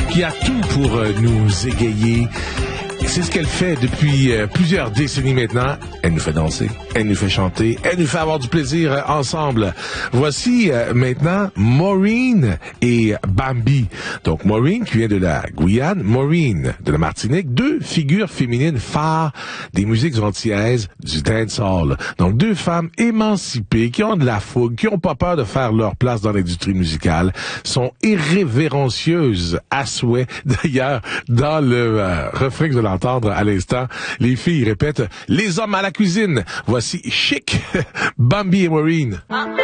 qui a tout pour nous égayer. C'est ce qu'elle fait depuis plusieurs décennies maintenant. Elle nous fait danser, elle nous fait chanter, elle nous fait avoir du plaisir ensemble. Voici maintenant Maureen et Bambi. Donc Maureen qui vient de la Guyane, Maureen de la Martinique, deux figures féminines phares des musiques antillaises du dancehall. Donc deux femmes émancipées qui ont de la fougue, qui ont pas peur de faire leur place dans l'industrie musicale, sont irrévérencieuses à souhait. D'ailleurs, dans le refrain que vous allez entendre à l'instant, les filles répètent « Les hommes à la cuisine ». Voici Chic, Bambi et Maureen.